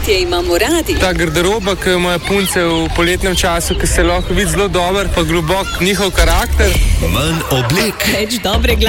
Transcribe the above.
Poletje imamo radi. Ta garderoba, ki jo imajo punce v poletnem času, ki se lahko vidi zelo dober, pa globok njihov karakter. Manj oblek. Več dobre